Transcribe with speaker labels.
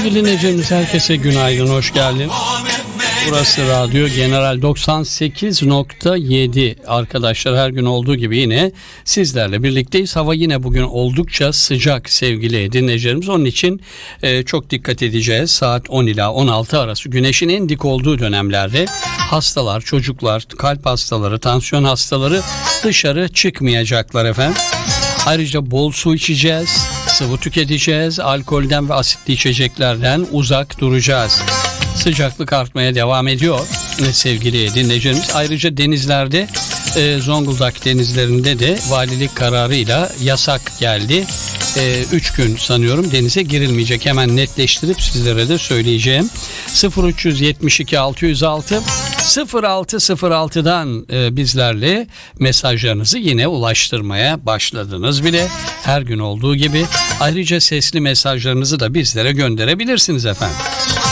Speaker 1: Sevgili dinleyicilerimiz, herkese günaydın, hoş geldin. Burası Radyo General 98.7. Arkadaşlar, her gün olduğu gibi yine sizlerle birlikteyiz. Hava yine bugün oldukça sıcak sevgili dinleyicilerimiz. Onun için çok dikkat edeceğiz. Saat 10 ila 16 arası güneşin en dik olduğu dönemlerde hastalar, çocuklar, kalp hastaları, tansiyon hastaları dışarı çıkmayacaklar efendim. Ayrıca bol su içeceğiz, sıvı tüketeceğiz, alkolden ve asitli içeceklerden uzak duracağız. Sıcaklık artmaya devam ediyor sevgili dinleyicilerimiz. Ayrıca denizlerde, Zonguldak denizlerinde de valilik kararıyla yasak geldi. 3 gün sanıyorum denize girilmeyecek. Hemen netleştirip sizlere de söyleyeceğim. 0372 606 0606'dan bizlerle mesajlarınızı yine ulaştırmaya başladınız bile. Her gün olduğu gibi. Ayrıca sesli mesajlarınızı da bizlere gönderebilirsiniz efendim.